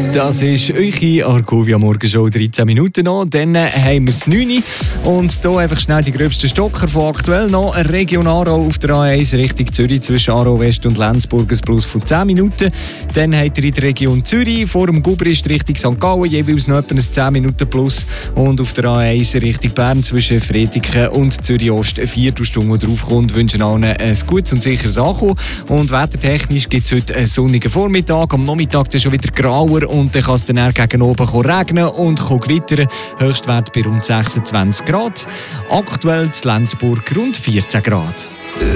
Das ist eure Argovia Morgenshow, 13 Minuten noch. Dann haben wir es 9 und hier einfach schnell die gröbsten Stocker von aktuell noch. Region Aarau auf der A1 Richtung Zürich zwischen Aarau West und Lenzburg ein Plus von 10 Minuten. Dann habt ihr in der Region Zürich vor dem Gubrist Richtung St. Gallen jeweils noch etwa ein 10 Minuten Plus. Und auf der A1 Richtung Bern zwischen Friedrichen und Zürich Ost eine Viertelstunde, die draufkommt. Wünschen allen ein gutes und sicheres Ankommen. Und wettertechnisch gibt es heute einen sonnigen Vormittag. Am Nachmittag ist schon wieder grauer und dann kann es dann gegen oben regnen und gewittern. Höchstwert bei rund 26 Grad. Aktuell in Lenzburg rund 14 Grad.